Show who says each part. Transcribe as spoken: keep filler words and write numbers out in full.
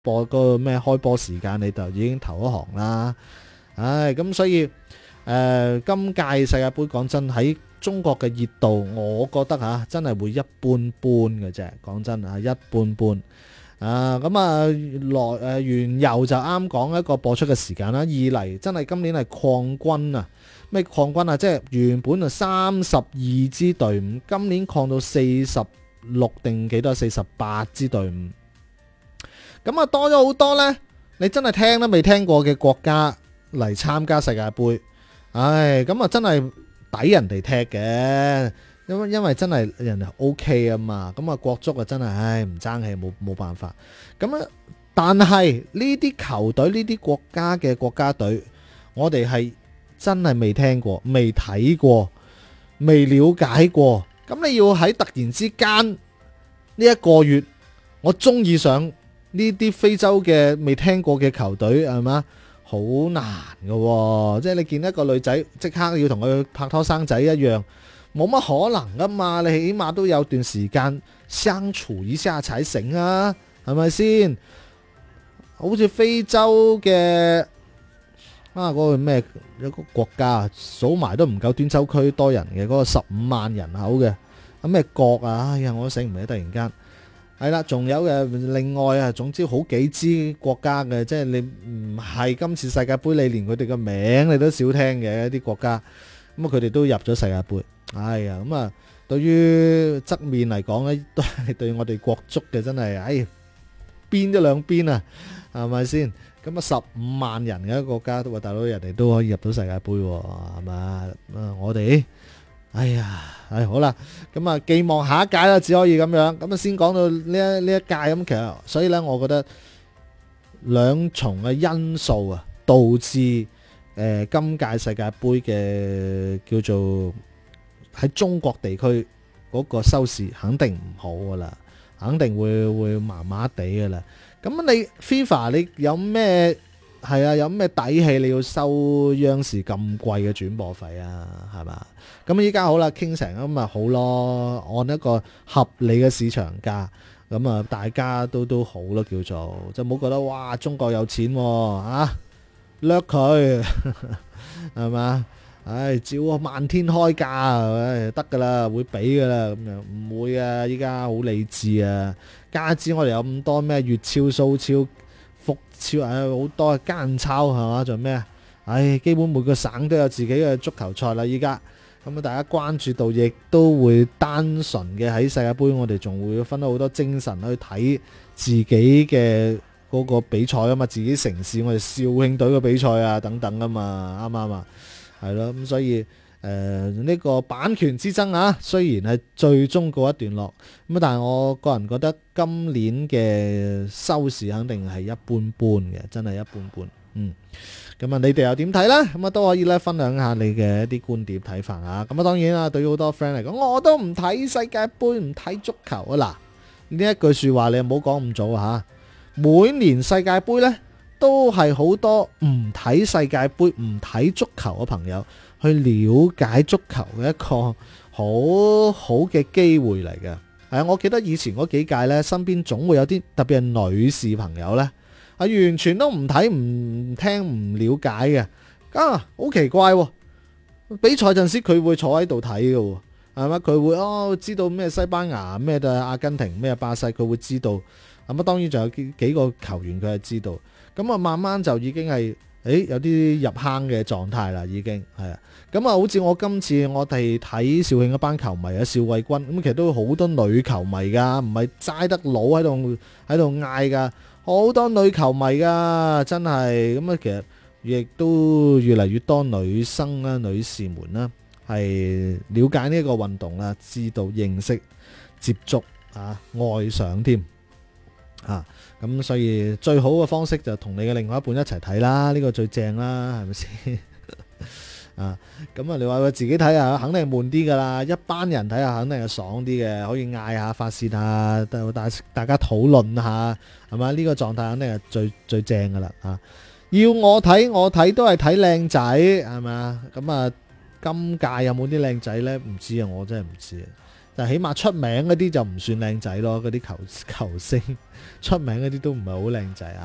Speaker 1: 播個咩開波時間你就已經投一行啦。唉，咁所以誒、呃、今屆世界盃講真喺中國嘅熱度，我覺得嚇、啊、真係會一般般嘅啫。講真啊，一般般。啊，咁啊來誒原油就啱講一個播出嘅時間啦。二嚟真係今年係擴軍啊！咩擴軍啊？即係原本啊三十二支隊伍，今年擴到四十六定幾多？四十八支隊伍。咁啊多咗好多呢，你真係聽都未聽過嘅國家嚟參加世界盃。唉，咁啊真係抵人哋踢嘅。因為因為真係人哋 O K 啊嘛，咁啊國足啊真係唉唔爭氣，冇冇辦法。咁啊，但係呢啲球隊呢啲國家嘅國家隊，我哋係真係未聽過、未睇過、未了解過。咁你要喺突然之間呢一個月，我中意上呢啲非洲嘅未聽過嘅球隊係嘛？好難㗎喎，即係你見一個女仔即刻要同佢拍拖生仔一樣。冇乜可能噶嘛，你起碼都有段時間相處一下才成啊，係咪先？好似非洲嘅啊嗰個咩一個國家數埋都唔夠端州區多人嘅，嗰個十五萬人口嘅咁咩國啊？哎呀，我都醒唔起，突然間係啦，仲有嘅另外啊，總之好幾支國家嘅，即係你唔係今次世界盃，你連佢哋嘅名你都少聽嘅一啲國家，咁啊佢哋都入咗世界盃。哎呀，咁啊，對於側面嚟講咧，都係對我哋國足嘅真係，哎，邊咗兩邊啊，係咪先？咁啊，十五萬人嘅一個國家，都話大佬人哋都可以入到世界盃，係嘛？啊，我哋，哎呀，哎好啦，咁啊，寄望下一屆啦，只可以咁樣。咁啊，先講到呢一呢一屆咁，其實所以咧，我覺得兩重嘅因素啊，導致誒今屆世界盃嘅叫做。喺中國地區嗰個收視肯定唔好噶啦，肯定會會麻麻地噶啦。咁你 FIFA 你有咩係啊？有咩底氣你要收央視咁貴嘅轉播費啊？係嘛？咁依家好啦，傾成咁咪好咯，按一個合理嘅市場價，咁啊大家都都好咯，叫做就冇覺得哇中國有錢喎啊，掠佢係嘛？唉，照漫天開價，唉得噶啦，會俾噶啦，咁樣唔會啊！依家好理智啊，加之我哋有咁多咩粵超、蘇超、福超，唉好多間超係嘛？仲有咩啊？唉，基本每個省都有自己嘅足球賽啦，依家咁啊，大家關注度亦都會單純嘅喺世界盃，我哋仲會分到好多精神去睇自己嘅嗰個比賽啊嘛，自己城市我哋肇慶隊嘅比賽啊等等啊嘛，啱唔啱啊？係咯，咁所以誒呢、呃呢個版權之爭啊，雖然係最終告一段落，咁但係我個人覺得今年嘅收視肯定係一般般嘅，真係一般般。嗯，咁啊，你哋又點睇呢？咁啊都可以咧分享下你嘅一啲觀點睇法啊。咁啊，當然啦，對於好多 friend 嚟講，我都唔睇世界盃，唔睇足球啊。嗱，呢一句説話你唔好講咁早啊嚇。每年世界盃呢，都係好多唔睇世界盃、唔睇足球嘅朋友去了解足球嘅一個好好嘅機會嚟嘅。係啊，我記得以前嗰幾屆呢，身邊總會有啲特別係女士朋友呢，係完全都唔睇、唔聽、唔了解嘅。啊，好奇怪喎！比賽陣時佢會坐喺度睇嘅喎，係嘛？佢會哦知道咩西班牙、咩嘅阿根廷、咩巴西，佢會知道。咁啊，當然仲有幾幾個球員佢係知道。咁啊，慢慢就已經係，誒有啲入坑嘅狀態啦，已經係啊。咁啊，好似我今次我哋睇肇慶嗰班球迷啊，邵衛軍咁，其實都好多女球迷噶，唔係齋得佬喺度喺度嗌噶，好多女球迷噶，真係。咁啊，其實亦都越嚟越多女生啦、女士們啦，係了解呢個運動啦，知道、認識、接觸啊、愛上添。啊，咁所以最好嘅方式就同你嘅另外一半一齊睇啦，呢個最正啦，係咪先？啊，咁啊，你話佢自己睇下，肯定係悶啲噶啦，一班人睇下肯定係爽啲嘅，可以嗌下、發泄下，大大家討論下，係嘛？呢個狀態肯定係最最正噶啦，啊！要我睇，我睇都係睇靚仔，係咪？咁啊，今屆有冇啲靚仔呢？唔知啊，我真係唔知啊。 但起碼出名嗰啲就唔算靚仔咯，嗰啲球球星出名嗰啲都唔係好靚仔啊。